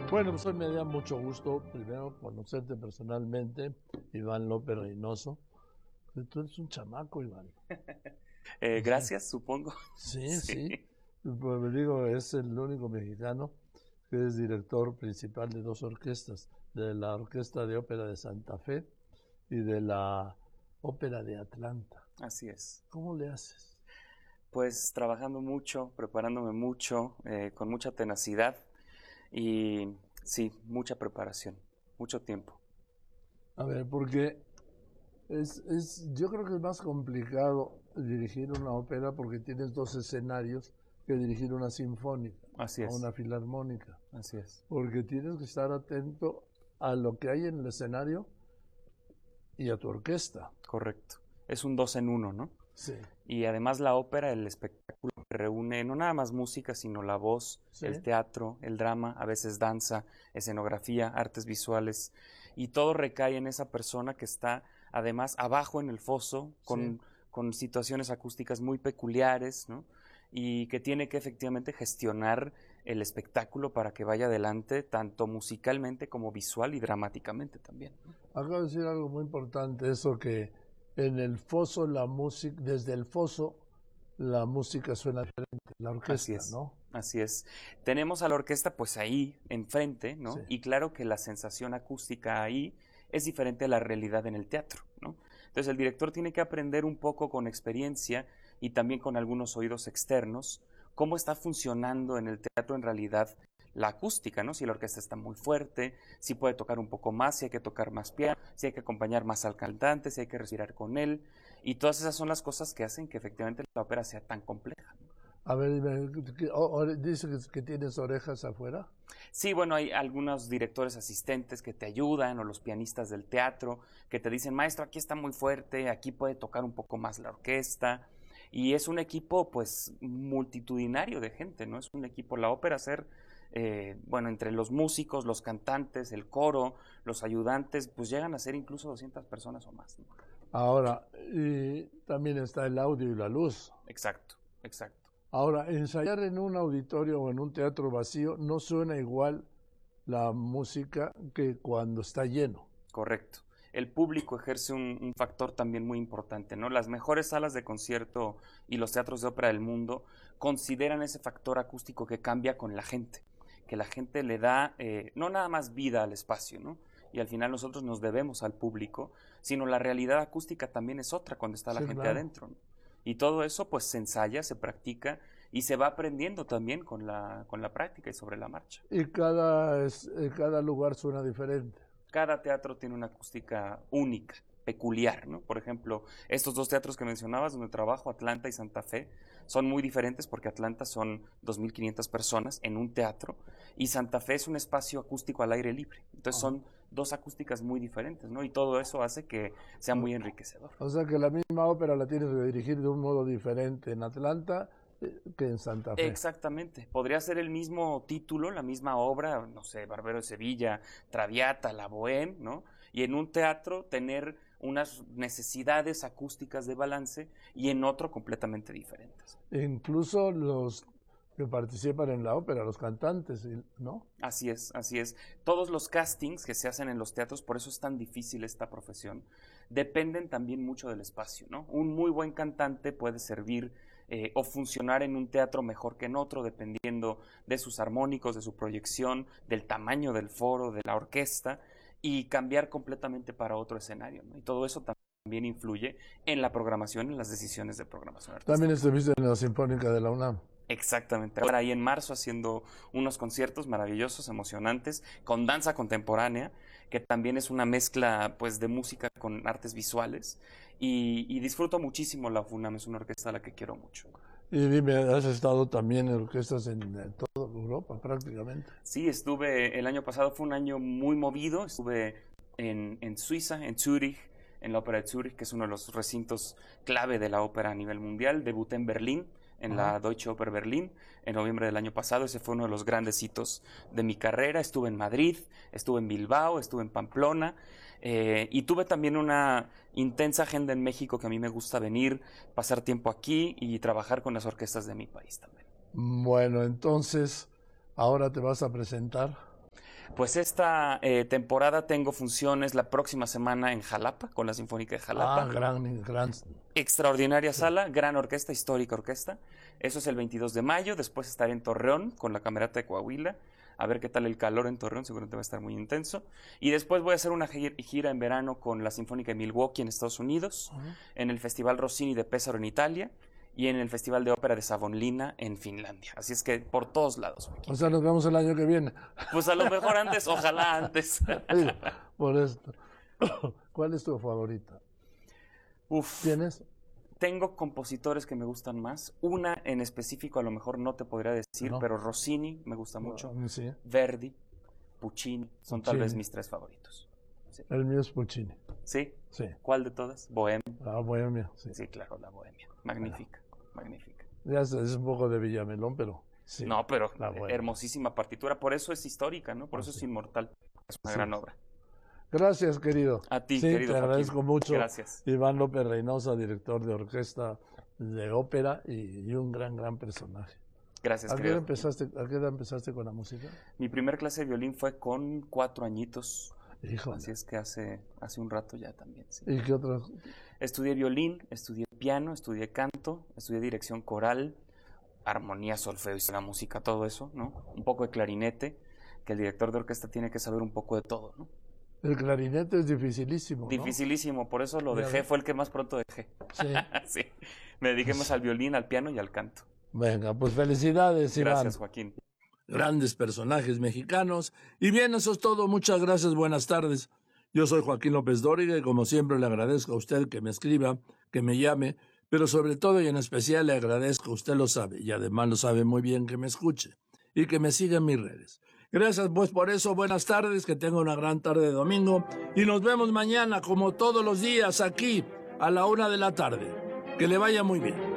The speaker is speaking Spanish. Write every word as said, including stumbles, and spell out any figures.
Bueno, pues hoy me da mucho gusto, primero, conocerte personalmente, Iván López Reynoso. Tú eres un chamaco, Iván. Eh, gracias, supongo. Sí, sí. sí. Pues digo, es el único mexicano que es director principal de dos orquestas, de la Orquesta de Ópera de Santa Fe y de la Ópera de Atlanta. Así es. ¿Cómo le haces? Pues trabajando mucho, preparándome mucho, eh, con mucha tenacidad y sí, mucha preparación, mucho tiempo. A ver, porque es, es, yo creo que es más complicado dirigir una ópera porque tienes dos escenarios que dirigir una sinfónica Así o es. una filarmónica. Así es. Porque tienes que estar atento a lo que hay en el escenario y a tu orquesta. Correcto. Es un dos en uno, ¿no? Sí. Y además la ópera, el espectáculo que reúne no nada más música, sino la voz, sí. el teatro, el drama, a veces danza, escenografía, artes visuales, y todo recae en esa persona que está además abajo en el foso, con, sí. con situaciones acústicas muy peculiares, ¿no? Y que tiene que efectivamente gestionar el espectáculo para que vaya adelante, tanto musicalmente como visual y dramáticamente también. Acabo de decir algo muy importante, eso que en el foso la música, desde el foso la música suena diferente, la orquesta, Así es, ¿no? Así es. Tenemos a la orquesta pues ahí, enfrente, ¿no? Sí. Y claro que la sensación acústica ahí es diferente a la realidad en el teatro, ¿no? Entonces el director tiene que aprender un poco con experiencia y también con algunos oídos externos cómo está funcionando en el teatro en realidad la acústica, ¿no? Si la orquesta está muy fuerte, si puede tocar un poco más, si hay que tocar más piano, si hay que acompañar más al cantante, si hay que respirar con él, y todas esas son las cosas que hacen que efectivamente la ópera sea tan compleja. A ver, dice que tienes orejas afuera. Sí, bueno, hay algunos directores asistentes que te ayudan, o los pianistas del teatro, que te dicen, maestro, aquí está muy fuerte, aquí puede tocar un poco más la orquesta, y es un equipo, pues, multitudinario de gente, ¿no? Es un equipo, la ópera ser, eh, bueno, entre los músicos, los cantantes, el coro, los ayudantes, pues llegan a ser incluso doscientas personas o más, ¿no? Ahora, y también está el audio y la luz. Exacto, exacto. Ahora, ensayar en un auditorio o en un teatro vacío no suena igual la música que cuando está lleno. Correcto. El público ejerce un, un factor también muy importante, ¿no? Las mejores salas de concierto y los teatros de ópera del mundo consideran ese factor acústico que cambia con la gente, que la gente le da eh, no nada más vida al espacio, ¿no? Y al final nosotros nos debemos al público, sino la realidad acústica también es otra cuando está la sí, gente claro. adentro, ¿no? Y todo eso pues se ensaya, se practica y se va aprendiendo también con la, con la práctica y sobre la marcha. Y cada, es, cada lugar suena diferente. Cada teatro tiene una acústica única, peculiar, ¿no? Por ejemplo, estos dos teatros que mencionabas donde trabajo, Atlanta y Santa Fe, son muy diferentes porque Atlanta son dos mil quinientas personas en un teatro y Santa Fe es un espacio acústico al aire libre. Entonces uh-huh. son dos acústicas muy diferentes, ¿no? Y todo eso hace que sea muy enriquecedor. O sea que la misma ópera la tienes que dirigir de un modo diferente en Atlanta que en Santa Fe. Exactamente. Podría ser el mismo título, la misma obra, no sé, Barbero de Sevilla, Traviata, La Bohème, ¿no? Y en un teatro tener unas necesidades acústicas de balance y en otro completamente diferentes. E incluso los que participan en la ópera, los cantantes, ¿no? Así es, así es. Todos los castings que se hacen en los teatros, por eso es tan difícil esta profesión, dependen también mucho del espacio, ¿no? Un muy buen cantante puede servir eh, o funcionar en un teatro mejor que en otro, dependiendo de sus armónicos, de su proyección, del tamaño del foro, de la orquesta, y cambiar completamente para otro escenario, ¿no? Y todo eso también influye en la programación, en las decisiones de programación artística. También estuviste en la Sinfónica de la UNAM. Exactamente. Ahora ahí en marzo haciendo unos conciertos maravillosos, emocionantes, con danza contemporánea, que también es una mezcla pues de música con artes visuales, y, y disfruto muchísimo la FUNAM, es una orquesta a la que quiero mucho. Y dime, ¿has estado también en orquestas en, en toda Europa prácticamente? Sí, estuve, el año pasado fue un año muy movido, estuve en, en Suiza, en Zúrich, en la ópera de Zúrich, que es uno de los recintos clave de la ópera a nivel mundial. Debuté en Berlín, en Ajá. la Deutsche Oper Berlín, en noviembre del año pasado. Ese fue uno de los grandes hitos de mi carrera. Estuve en Madrid, estuve en Bilbao, estuve en Pamplona, eh, y tuve también una intensa agenda en México, que a mí me gusta venir, pasar tiempo aquí y trabajar con las orquestas de mi país también. Bueno, entonces, ¿ahora te vas a presentar? Pues esta eh, temporada tengo funciones la próxima semana en Jalapa, con la Sinfónica de Jalapa. Ah, gran, gran. Extraordinaria sí. Sala, gran orquesta, histórica orquesta. Eso es el veintidós de mayo. Después estaré en Torreón con la Camerata de Coahuila. A ver qué tal el calor en Torreón, seguramente va a estar muy intenso. Y después voy a hacer una gira en verano con la Sinfónica de Milwaukee en Estados Unidos, uh-huh. en el Festival Rossini de Pesaro en Italia y en el Festival de Ópera de Savonlinna en Finlandia. Así es que por todos lados. O sea, nos vemos el año que viene. Pues a lo mejor antes, ojalá antes. Sí, por esto. ¿Cuál es tu favorita? Uf. ¿Tienes? Tengo compositores que me gustan más. Una en específico a lo mejor no te podría decir, no. pero Rossini me gusta mucho. No, sí. Verdi, Puccini, son Puccini. tal vez mis tres favoritos. Sí. El mío es Puccini. ¿Sí? Sí. ¿Cuál de todas? Bohemia. La Bohemia, sí. Sí, claro, la Bohemia. Magnífica, ah. magnífica. Ya es, es un poco de Villamelón, pero sí. No, pero hermosísima partitura. Por eso es histórica, ¿no? Por ah, eso sí. es inmortal. Es una sí. gran obra. Gracias, querido. A ti, sí, querido te agradezco Joaquín. mucho. Gracias. Iván López Reynosa, director de orquesta de ópera y, y un gran, gran personaje. Gracias, ¿A qué edad empezaste, ¿A qué edad empezaste con la música? Mi primer clase de violín fue con cuatro añitos. Híjole. Así es que hace, hace un rato ya también. Sí. ¿Y qué otros? Estudié violín, estudié piano, estudié canto, estudié dirección coral, armonía, solfeo y la música, todo eso, ¿no? Un poco de clarinete, que el director de orquesta tiene que saber un poco de todo, ¿no? El clarinete es dificilísimo, ¿no? Dificilísimo, por eso lo dejé, fue el que más pronto dejé. Sí. sí. Me dediqué más al violín, al piano y al canto. Venga, pues felicidades, Iván. Gracias, Joaquín. Grandes personajes mexicanos. Y bien, eso es todo. Muchas gracias, buenas tardes. Yo soy Joaquín López Dóriga y como siempre le agradezco a usted que me escriba, que me llame, pero sobre todo y en especial le agradezco, usted lo sabe, y además lo sabe muy bien, que me escuche y que me siga en mis redes. Gracias pues por eso, buenas tardes, que tenga una gran tarde de domingo y nos vemos mañana como todos los días aquí a la una de la tarde. Que le vaya muy bien.